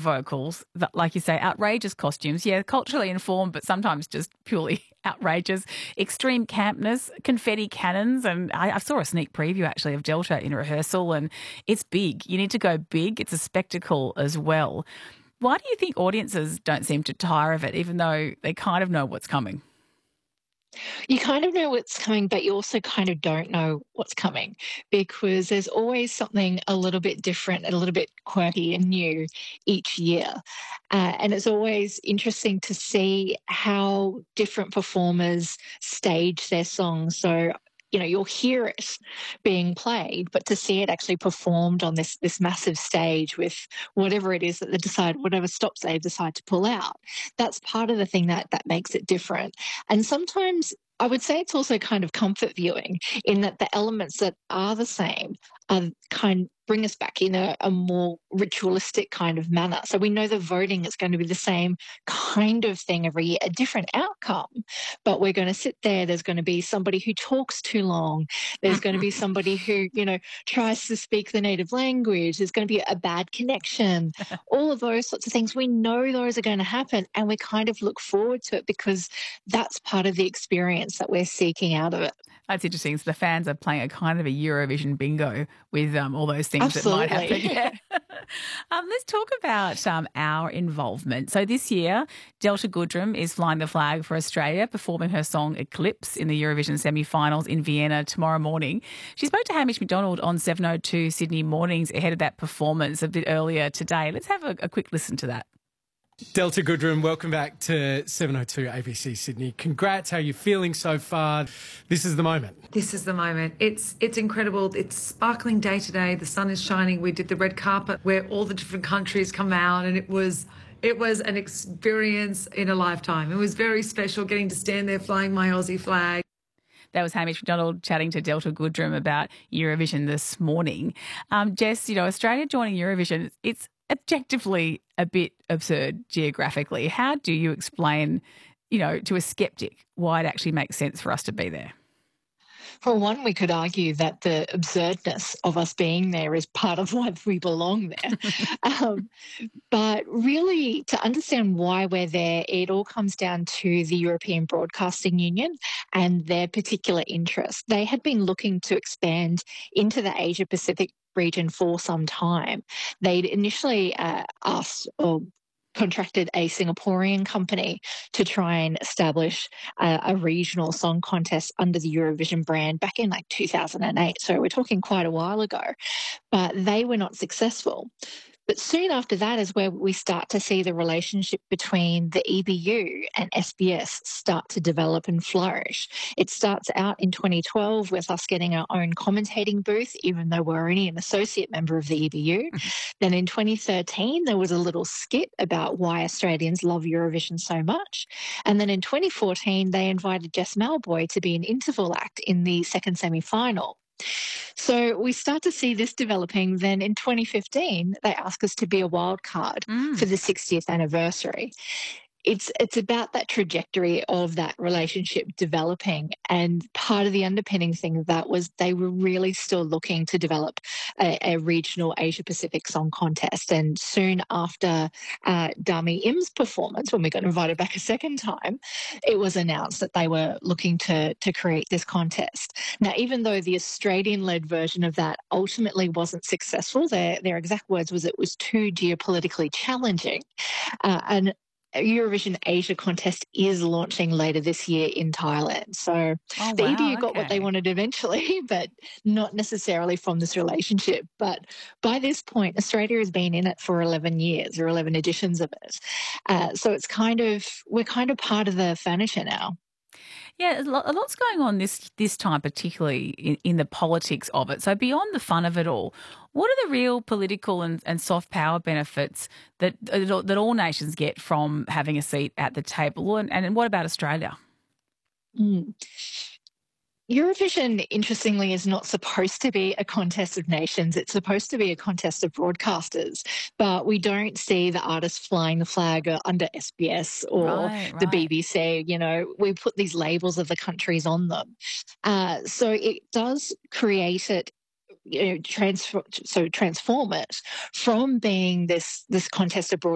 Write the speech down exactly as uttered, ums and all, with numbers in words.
vocals, that, like you say, outrageous costumes. Yeah, culturally informed, but sometimes just purely outrageous. Extreme campness, confetti cannons, and I, I saw a sneak preview actually of Delta in rehearsal, and it's big. You need to go big. It's a spectacle as well. Why do you think audiences don't seem to tire of it, even though they kind of know what's coming? You kind of know what's coming, but you also kind of don't know what's coming because there's always something a little bit different, a little bit quirky and new each year. Uh, and it's always interesting to see how different performers stage their songs. So, you know, you'll hear it being played, but to see it actually performed on this this massive stage with whatever it is that they decide, whatever stops they decide to pull out, that's part of the thing that that makes it different. And sometimes I would say it's also kind of comfort viewing in that the elements that are the same are kind bring us back in a, a more ritualistic kind of manner. So we know the voting is going to be the same kind of thing every year, a different outcome, but we're going to sit there. There's going to be somebody who talks too long. There's going to be somebody who, you know, tries to speak the native language. There's going to be a bad connection. All of those sorts of things. We know those are going to happen, and we kind of look forward to it because that's part of the experience that we're seeking out of it. That's interesting. So the fans are playing a kind of a Eurovision bingo with um, all those things that might happen. Absolutely. Yeah. um, let's talk about um, our involvement. So this year, Delta Goodrem is flying the flag for Australia, performing her song Eclipse in the Eurovision semi-finals in Vienna tomorrow morning. She spoke to Hamish McDonald on seven oh two Sydney Mornings ahead of that performance a bit earlier today. Let's have a, a quick listen to that. Delta Goodrem, welcome back to seven oh two A B C Sydney. Congrats, how are you feeling so far? This is the moment. This is the moment. It's it's incredible. It's sparkling day today. The sun is shining. We did the red carpet where all the different countries come out, and it was it was an experience in a lifetime. It was very special getting to stand there flying my Aussie flag. That was Hamish McDonald chatting to Delta Goodrem about Eurovision this morning. Um, Jess, you know, Australia joining Eurovision, it's objectively a bit absurd geographically. How do you explain, you know, to a skeptic why it actually makes sense for us to be there? For one, we could argue that the absurdness of us being there is part of why we belong there. um, but really, to understand why we're there, it all comes down to the European Broadcasting Union and their particular interests. They had been looking to expand into the Asia Pacific region for some time. They'd initially uh, asked or contracted a Singaporean company to try and establish a, a regional song contest under the Eurovision brand back in like two thousand eight. So we're talking quite a while ago, but they were not successful. But soon after that is where we start to see the relationship between the E B U and S B S start to develop and flourish. It starts out in twenty twelve with us getting our own commentating booth, even though we're only an associate member of the E B U. Then in twenty thirteen, there was a little skit about why Australians love Eurovision so much. And then in twenty fourteen, they invited Jess Malboy to be an interval act in the second semi-final. So we start to see this developing. Then in twenty fifteen, they ask us to be a wild card Mm. for the sixtieth anniversary. It's it's about that trajectory of that relationship developing, and part of the underpinning thing of that was they were really still looking to develop a, a regional Asia Pacific song contest. And soon after uh, Dami Im's performance, when we got invited back a second time, it was announced that they were looking to to create this contest. Now, even though the Australian-led version of that ultimately wasn't successful, their their exact words was it was too geopolitically challenging, uh, and Eurovision Asia contest is launching later this year in Thailand. So Oh, the wow. E B U got what they Okay. wanted eventually, but not necessarily from this relationship. But by this point, Australia has been in it for eleven years or eleven editions of it. Uh, so it's kind of, we're kind of part of the furniture now. Yeah, a lo- a lot's going on this this time, particularly in, in the politics of it. So beyond the fun of it all, what are the real political and, and soft power benefits that that all nations get from having a seat at the table? And, and what about Australia? Mm. Eurovision, interestingly, is not supposed to be a contest of nations. It's supposed to be a contest of broadcasters. But we don't see the artists flying the flag uh, under S B S or Right, the right. B B C. You know, we put these labels of the countries on them. Uh, so it does create it, you know, transfer, so transform it from being this this contest of broadcasters